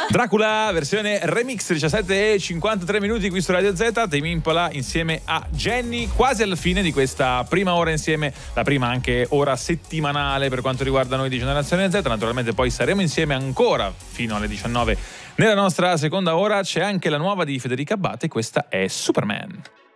Dracula, versione remix, 17:53 qui su Radio Z. Tame Impala insieme a Jenny, quasi alla fine di questa prima ora insieme, la prima anche ora settimanale per quanto riguarda noi di Generazione Z. Naturalmente poi saremo insieme ancora fino alle 19. Nella nostra seconda ora c'è anche la nuova di Federica Abate, questa è Superman.